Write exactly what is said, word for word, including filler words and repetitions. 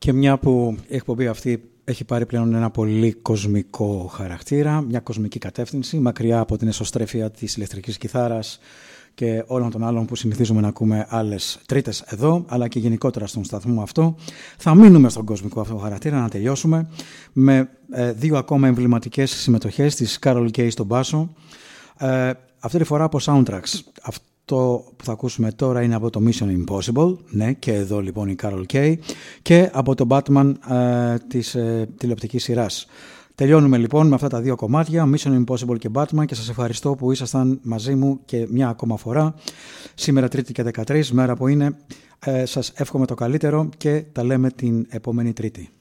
Και μια που η εκπομπή αυτή έχει πάρει πλέον ένα πολύ κοσμικό χαρακτήρα, μια κοσμική κατεύθυνση, μακριά από την εσωστρέφεια της ηλεκτρικής κιθάρας και όλων των άλλων που συνηθίζουμε να ακούμε άλλες τρίτες εδώ, αλλά και γενικότερα στον σταθμό αυτό, θα μείνουμε στον κοσμικό αυτό χαρακτήρα, να τελειώσουμε με ε, δύο ακόμα εμβληματικές συμμετοχές της Carol Kaye στον μπάσο, ε, αυτή τη φορά από soundtracks. Το που θα ακούσουμε τώρα είναι από το Mission Impossible, ναι, και εδώ λοιπόν η Carol Kaye, και από το Batman ε, της ε, τηλεοπτικής σειράς. Τελειώνουμε λοιπόν με αυτά τα δύο κομμάτια, Mission Impossible και Batman, και σας ευχαριστώ που ήσασταν μαζί μου και μια ακόμα φορά. Σήμερα Τρίτη και δεκατρείς, μέρα που είναι. Ε, σας εύχομαι το καλύτερο και τα λέμε την επόμενη Τρίτη.